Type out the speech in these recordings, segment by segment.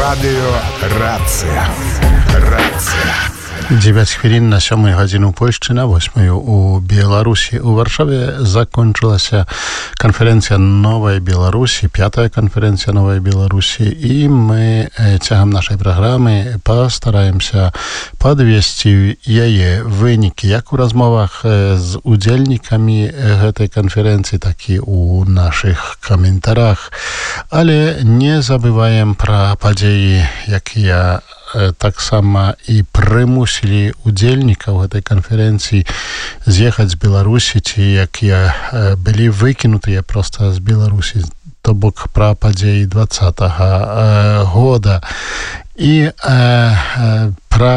Радыё Рацыя. 9 хвілін на 7 гадзіну у Польшчы, на 8 у Беларусі. У Варшаве закончылася канферэнцыя Новай Беларусі, 5-я канферэнцыя Новай Беларусі, і мы цягам нашай праграмы пастараемся падвесці яе вынікі як у размовах з удзельнікамі гэтай канферэнцыі, так і у нашых каментарах. Але не забываем пра падзеі, якія таксама і прымусілі удзельнікаў гэтай канферэнцыі з'ехаць з Беларусі, ці якія былі выкінутыя проста з Беларусі, то бок пра падзеі 2020 года і пра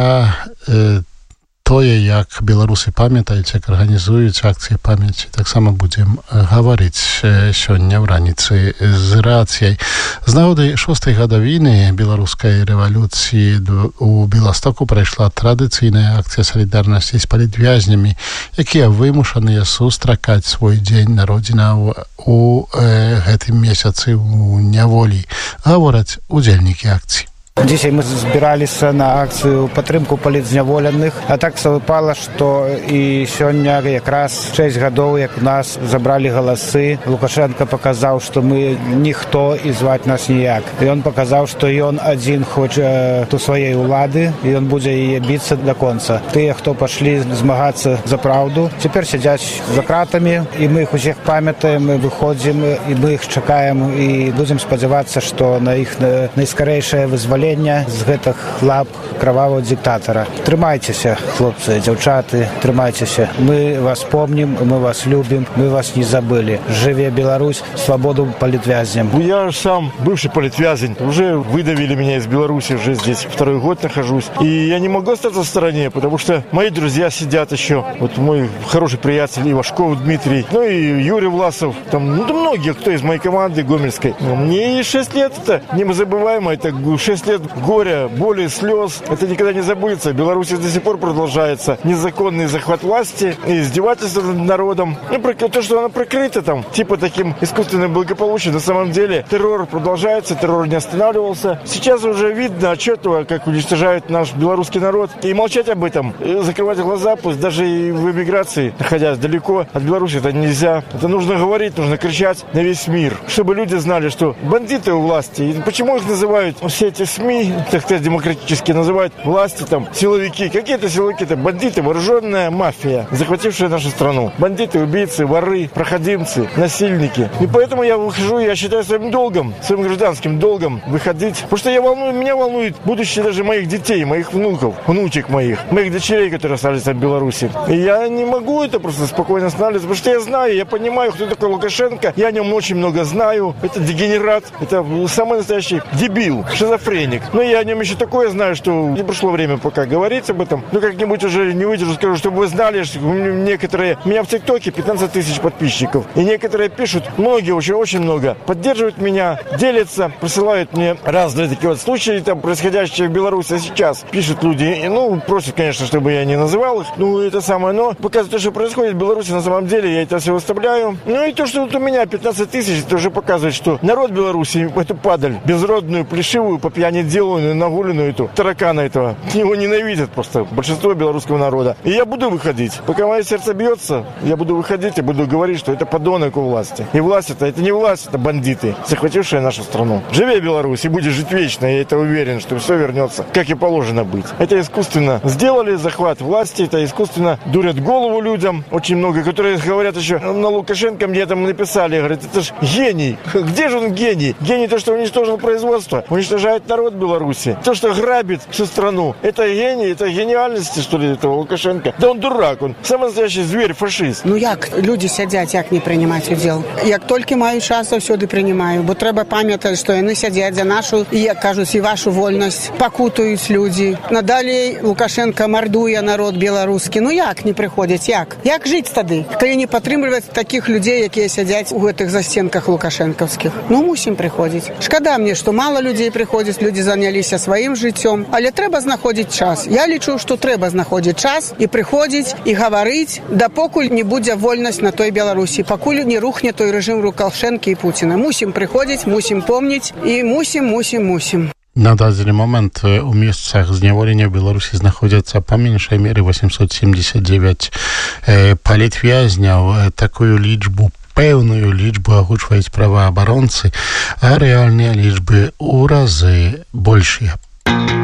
тое, як беларусы памятаюць, як арганізуюць акцыі памяці. Таксама будзем гаварыць сёння ў раніцы з рацыяй. З нагоды 6-й гадавіны беларускай рэвалюцыі у Беластоку прайшла традыцыйная акцыя салідарнасці з палітвязнямі, якія вымушаныя сустракаць свой дзень народзінаў у гэтым месяцы ў няволі, гавораць удзельнікі акцыі. Dzisiaj my zbieraliśmy na akcję podtrzymku politznewolnych, a tak совпало, что и сегодня как раз 6 годов, как у нас забрали голосы, Лукашенко показал, что мы никто и звать нас ніяк. И он показал, что и он один хочет ту своей улады, и он будет ее биться до конца. Те, кто пошли змагаться за правду, теперь сидят за кратами, и мы их всех памятаем, мы выходим, и мы их чекаем, и будем сподеваться, что на их наискорейшее вызволение з гэтых лап кровавого диктатора. Трымайцеся, хлопцы, дзяўчаты, трымайцеся. Мы вас помним, мы вас любим, мы вас не забыли. Живе Беларусь, свободу политвязням. Я сам бывший политвязень. Уже выдавили меня из Беларуси, уже здесь второй год нахожусь. И я не могу остаться в стороне, потому что мои друзья сидят еще. Вот мой хороший приятель Ивашков Дмитрий, ну и Юрий Власов. Там многие, кто из моей команды гомельской. Мне 6 лет это незабываемо. Это 6 лет горя, боли, слез. Это никогда не забудется. В Беларуси до сих пор продолжается незаконный захват власти, издевательство над народом. Ну, то, что оно прикрыто там, типа таким искусственным благополучием, на самом деле террор продолжается, террор не останавливался. Сейчас уже видно отчетливо, как уничтожают наш белорусский народ. И молчать об этом, закрывать глаза, пусть даже и в эмиграции, находясь далеко от Беларуси, это нельзя. Это нужно говорить, нужно кричать на весь мир, чтобы люди знали, что бандиты у власти. И почему их называют все эти СМИ, так сказать, демократически называют власти, там, силовики. Какие-то силовики, это бандиты, вооруженная мафия, захватившая нашу страну. Бандиты, убийцы, воры, проходимцы, насильники. И поэтому я выхожу, я считаю своим долгом, своим гражданским долгом выходить. Потому что меня волнует будущее даже моих детей, моих внуков, внучек моих дочерей, которые остались в Беларуси. И я не могу это просто спокойно останавливаться, потому что я знаю, я понимаю, кто такой Лукашенко. Я о нем очень много знаю. Это дегенерат, это самый настоящий дебил, шизофреник. Но я о нем еще такое знаю, что не пришло время пока говорить об этом. Но как-нибудь уже не выдержу, скажу, чтобы вы знали, что некоторые... У меня в ТикТоке 15 тысяч подписчиков. И некоторые пишут, многие, очень много, поддерживают меня, делятся, присылают мне разные такие вот случаи, там, происходящие в Беларуси. А сейчас пишут люди, просят, конечно, чтобы я не называл их, это самое, но показывает то, что происходит в Беларуси, на самом деле, я это все выставляю. Ну и то, что вот у меня 15 тысяч, это уже показывает, что народ Беларуси, эту падаль, безродную, плешивую, по пьяни деланную, нагуленную эту, таракана этого, его ненавидят просто большинство белорусского народа. И я буду выходить. Пока мое сердце бьется, я буду выходить и буду говорить, что это подонок у власти. И власть это не власть, это бандиты, захватившие нашу страну. Живи Беларусь и будешь жить вечно, я это уверен, что все вернется, как и положено быть. Это искусственно сделали захват власти, это искусственно дурят голову людям. Очень много, которые говорят еще на Лукашенко, мне там написали, говорят, это же гений. Где же он гений? Гений то, что уничтожил производство, уничтожает народ Беларуси. То, что грабит всю страну. Это гений, это гениальности, что ли, этого Лукашенко. Да он дурак, он самый настоящий зверь, фашист. Як люди сядзяць, як не приймати уділ? Як тільки маю час, всюди приймаю. Бо треба пам'ятати, що вони сядять за нашу, і, як кажуть, і вашу вольність. Покутують люди. Надалі Лукашенко мордує народ білоруський. Як не приходять? Як жити тоді? Коли не підтримувати таких людей, які сядять у цих застінках лукашенковських. Мусимо приходити. Шкода мені, що мало людей приходять, люди зайнялися своїм життям, але треба знаходити час. Я лічу, що треба знаходити час і приходити, і говорити, допоки не буде вольність на той Білорусі, поки не рухне той режим Лукашенка і Путіна. Мусимо приходити, мусимо пам'ятати і мусимо. На дадзены момент у месцах зняволення ў Беларусі знаходзяцца па меншай меры 879 палітвязняў. Такую лічбу, пэўную лічбу агучваюць праваабаронцы, а рэальныя лічбы ў разы большыя.